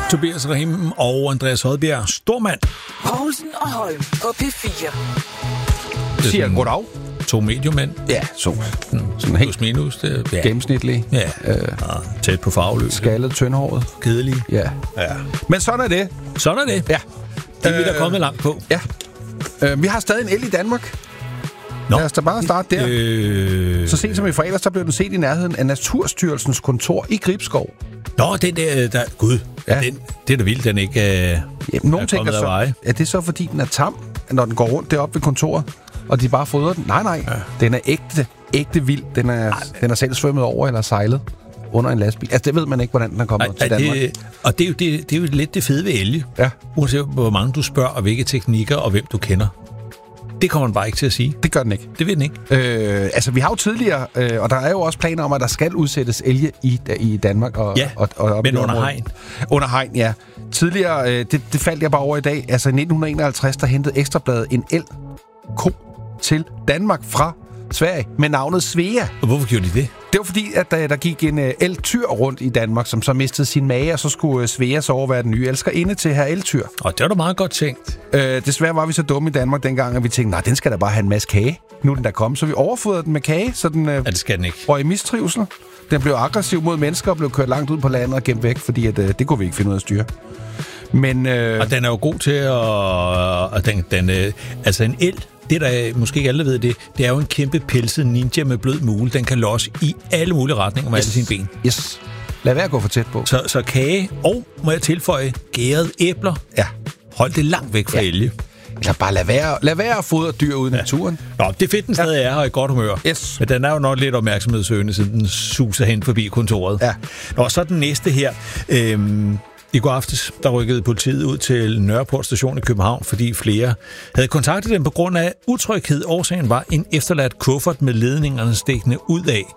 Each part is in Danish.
Tobias Rahim og Andreas Hodbjerg. Stormand. Poulsen og Holm på P4. Det siger goddag. 2 mediumænd. Ja, sådan helt plus minus. Det, ja. Gennemsnitlig. Ja. Tæt på farveløs. Skaldet, tyndhåret. Kedelig. Ja. Men sådan er det. Sådan er det. Ja. Det er vi der kommet langt på. Ja. Vi har stadig en el i Danmark. Nå. Lad os da bare starte der. Så sent som i fredags, så blev den set i nærheden af Naturstyrelsens kontor i Gribskov. Nå, den der... Gud, ja. Det er da vildt, den ikke nogen tænker så, er det så fordi den er tam, når den går rundt deroppe ved kontoret, og de bare fodrer den? Nej. Ja. Den er ægte vild. Den er selv svømmet over eller sejlet under en lastbil. Altså, det ved man ikke, hvordan den er kommet til Danmark. Og det er jo lidt det fede ved elge. Ja. Uanset hvor mange du spørger, og hvilke teknikker, og hvem du kender. Det kommer man bare ikke til at sige. Det gør den ikke. Det ved den ikke. Altså, vi har jo tidligere, og der er jo også planer om, at der skal udsættes elge i Danmark. Og men under hegn. Under hegn, ja. Tidligere, det faldt jeg bare over i dag. Altså, i 1951, der hentede Ekstrabladet en elg-ko til Danmark fra Sverige med navnet Svea. Og hvorfor gjorde de det? Det var fordi, at der gik en elgtyr rundt i Danmark, som så mistede sin mage, og så skulle Svea så overvære den nye elskerinde til her elgtyr. Og det var da meget godt tænkt. Desværre var vi så dumme i Danmark dengang, at vi tænkte, nej, den skal da bare have en masse kage. Nu er den der kommet, så vi overfodrede den med kage, så den det skal den ikke. røg i mistrivsel. Den blev aggressiv mod mennesker og blev kørt langt ud på landet og gemt væk, fordi at, det kunne vi ikke finde ud af at styre. Men, og den er jo god til at... altså en elg, det der måske ikke alle ved det er jo en kæmpe pelset ninja med blød mule. Den kan losse i alle mulige retninger med alle sine ben. Yes. Lad være at gå for tæt på. Så kage, og må jeg tilføje, gærede æbler. Ja. Hold det langt væk fra elge. Eller bare lad være at fodre dyr ude i naturen. Nå, det er fedt, den stadig er her i godt humør. Yes. Men den er jo nok lidt opmærksomhedssøgende, siden den suser hen forbi kontoret. Ja. Nå, så den næste her. I går aftes, der rykkede politiet ud til Nørreport station i København, fordi flere havde kontaktet dem på grund af utryghed. Årsagen var en efterladt kuffert med ledningerne stikkende ud af.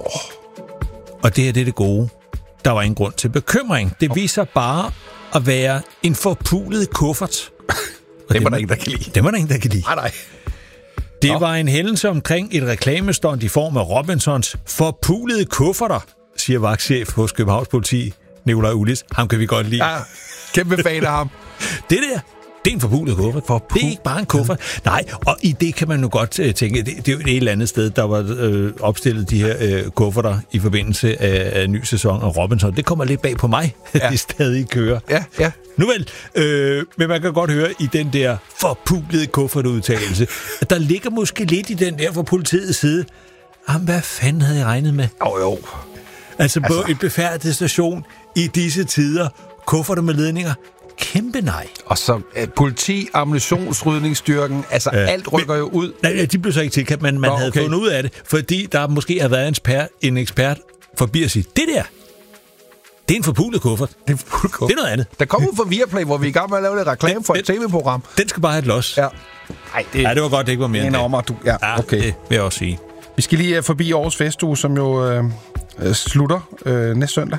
Og det er det gode. Der var ingen grund til bekymring. Det viser bare at være en forpulet kuffert. Det var der ingen, der kan lide. Det var der ingen, der kan lide. Nej. Det var en hændelse omkring et reklamestund i form af Robinsons forpulede kufferter, siger vagtchef hos Københavns Politi, Nikolaj Ullis. Ham kan vi godt lide. Ja, kæmpe fan af ham. Det er en forpulet kuffert. Det er ikke bare en kuffert. Nej, og i det kan man jo godt tænke, det er jo et eller andet sted, der var opstillet de her kufferter i forbindelse af ny sæson af Robinson. Det kommer lidt bag på mig, at de stadig kører. Ja. Nu vel, men man kan godt høre i den der forpulede kuffertudtalelse, at der ligger måske lidt i den der fra politiets side. Jamen, hvad fanden havde jeg regnet med? Jo. Altså på et befærdet station i disse tider, kufferter med ledninger, kæmpe nej. Og så politi, ammunitionsrydningsstyrken, altså alt rykker jo ud. Nej, de blev så ikke tilkaldt, men man havde fundet ud af det, fordi der måske har været en ekspert forbi at sige, det er en forpulet kuffert. Det er noget andet. Der kommer ud fra Viaplay, hvor vi er i gang med at lave lidt reklame for et tv-program. Den skal bare have et los. Ja. Det var godt, det ikke var mere end det. Ja, okay. Det vil jeg også sige. Vi skal lige forbi Aarhus Festuge, som jo slutter næste søndag.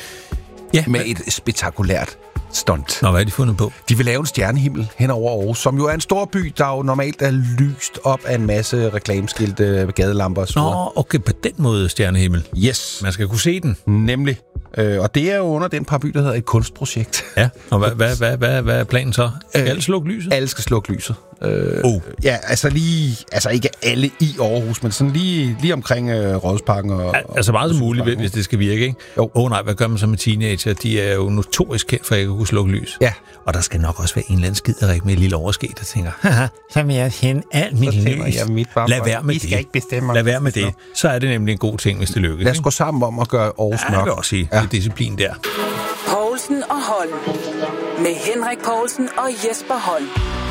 Ja. Med et spektakulært stunt. Nå, hvad er de fundet på? De vil lave en stjernehimmel hen over Aarhus, som jo er en stor by, der jo normalt er lyst op af en masse reklameskilte, gadelamper og så videre. Nå, okay, på den måde stjernehimmel. Yes. Man skal kunne se den. Nemlig. Og det er jo under den paraply, der hedder et kunstprojekt. Ja, og hvad er planen så? Skal alle slukke lyset? Alle skal slukke lyset. Ja, altså ikke alle i Aarhus, men sådan lige omkring Rådhusparken. Altså meget som muligt, hvis det skal virke, ikke? Jo. Nej, hvad gør man så med teenager? De er jo notorisk kendt for ikke at kunne slukke lys. Ja. Og der skal nok også være en eller anden skiderik med et lille overskæg, der tænker, haha, så vil jeg hende alt mit lys. Lad være med det. skal ikke bestemme. Lad være med det. Så er det nemlig en god ting, hvis det lykkes. Lad os gå sammen om at gøre Aarhus mørk. Ja, jeg vil også sige. Det er disciplin der. Poulsen og Holm. Med Henrik Poulsen og Jesper Holm.